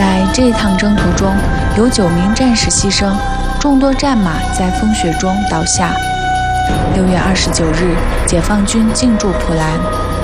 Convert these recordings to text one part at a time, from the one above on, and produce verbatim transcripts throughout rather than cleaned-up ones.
在这一趟征途中，有九名战士牺牲，众多战马在风雪中倒下。六月二十九日，解放军进驻普兰。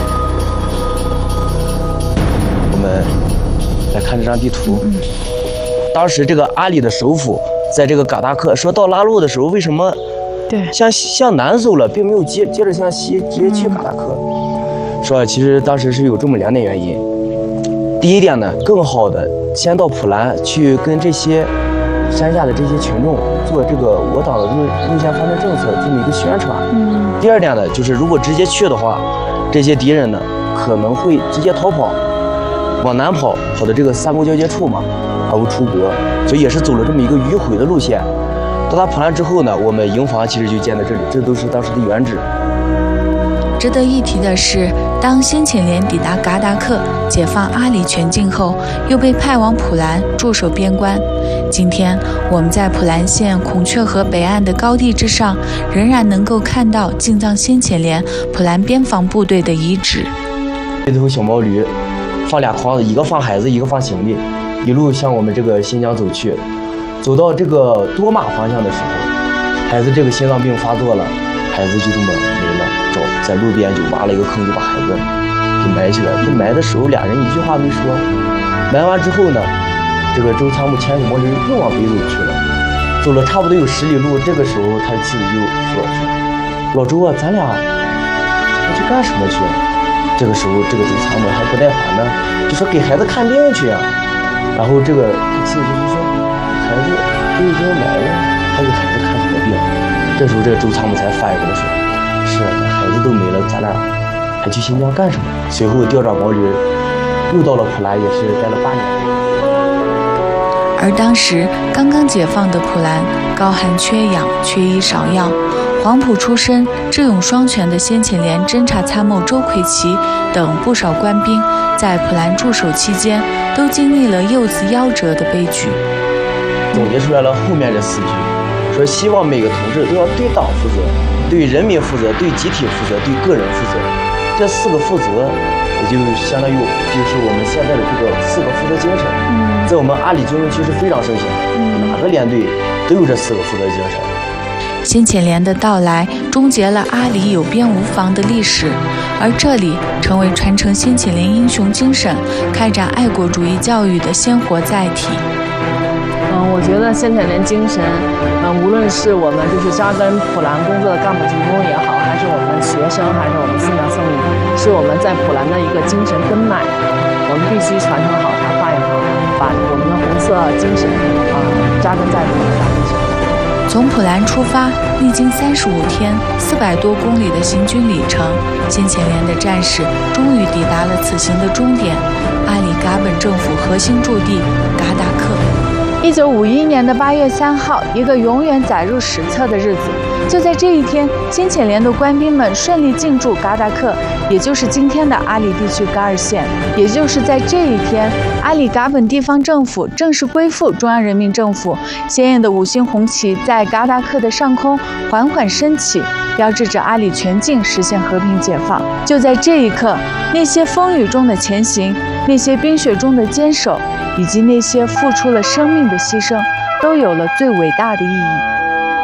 我们来看这张地图。嗯、当时这个阿里的首府在这个嘎达克，说到拉路的时候，为什么对向向南走了，并没有接接着向西直接去嘎达克？嗯、说其实当时是有这么两点原因。第一点呢，更好的先到普兰去跟这些山下的这些群众做这个我党的路路线方面政策这么一个宣传。嗯。第二点呢，就是如果直接去的话，这些敌人呢可能会直接逃跑，往南跑，跑到这个三沟交界处嘛，而不出国，所以也是走了这么一个迂回的路线。到达普兰之后呢，我们营房其实就建在这里，这都是当时的原址。 值得一提的是，当先遣连抵达嘎达克，解放阿里全境后，又被派往普兰驻守边关。今天我们在普兰县孔雀河北岸的高地之上，仍然能够看到进藏先遣连普兰边防部队的遗址。 这头小毛驴放俩筐子，一个放孩子，一个放行李，一路向我们这个新疆走去。走到这个多马方向的时候，孩子这个心脏病发作了，孩子就这么没了。找在路边就挖了一个坑，就把孩子给埋起来。这埋的时候，俩人一句话没说。埋完之后呢，这个周参谋牵着毛驴又往北走去了，走了差不多有十里路。这个时候，他的妻子就说：“老周啊，咱俩要去干什么去？”这个时候，这个周参谋还不耐烦呢，就说：“给孩子看病去啊。”然后这个妻子就说：“孩子都已经埋了，还给孩子看什么病？”这时候，这个周参谋才反应过来说：“是，孩子都没了，咱俩还去新疆干什么？”随后调转毛驴，又到了普兰，也是待了八年。 而当时刚刚解放的普兰，高寒缺氧，缺医少药。黄埔出身、智勇双全的先遣连侦察参谋周奎奇等不少官兵，在普兰驻守期间，都经历了幼子夭折的悲剧。 总结出来了后面这四句，说希望每个同志都要对党负责，对人民负责，对集体负责，对个人负责。这四个负责，也就相当于就是我们现在的这个四个负责精神，嗯、在我们阿里军政区是非常盛行，嗯、哪个连队都有这四个负责精神。 先遣连的到来，终结了阿里有边无防的历史，而这里成为传承先遣连英雄精神、开展爱国主义教育的鲜活载体。 嗯，我觉得先遣连精神，嗯，无论是我们就是扎根普兰工作的干部职工也好，还是我们学生，还是我们寺庙僧侣，是我们在普兰的一个精神根脉，我们必须传承好它，发扬好它，把我们的红色精神啊、呃、扎根在普兰大地上。 从普兰出发，历经三十五天、四百多公里的行军里程，先遣连的战士终于抵达了此行的终点——阿里嘎本政府核心驻地嘎达克。 一九五一年的八月三号，一个永远载入史册的日子。就在这一天，先遣连的官兵们顺利进驻嘎达克，也就是今天的阿里地区噶尔县。也就是在这一天，阿里嘎本地方政府正式归附中央人民政府，鲜艳的五星红旗在嘎达克的上空缓缓升起，标志着阿里全境实现和平解放。就在这一刻，那些风雨中的前行，那些冰雪中的坚守，以及那些付出了生命的牺牲，都有了最伟大的意义。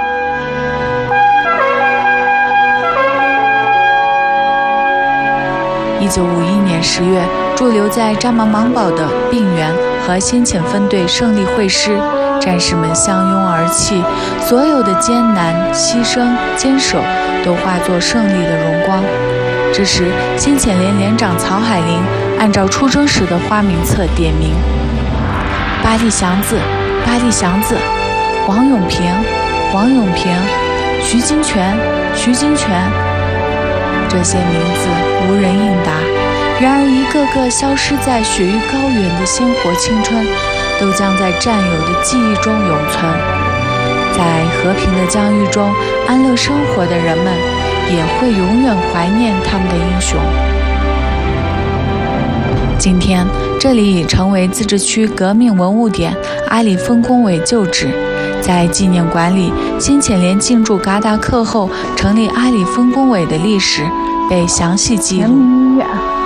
一九五一年十月，驻留在扎芒芒堡的病员和先遣分队胜利会师，战士们相拥而泣，所有的艰难、牺牲、坚守，都化作胜利的荣光。这时，先遣连连长曹海林按照出征时的花名册点名：巴利祥子、巴利祥子，王永平、王永平，徐金泉、徐金泉。这些名字无人应答，然而一个个消失在雪域高原的鲜活青春，都将在战友的记忆中永存。在和平的疆域中安乐生活的人们，也会永远怀念他们的英雄。今天，这里已成为自治区革命文物点阿里分工委旧址。在纪念馆里，先遣连进驻嘎达克后成立阿里分工委的历史被详细记录。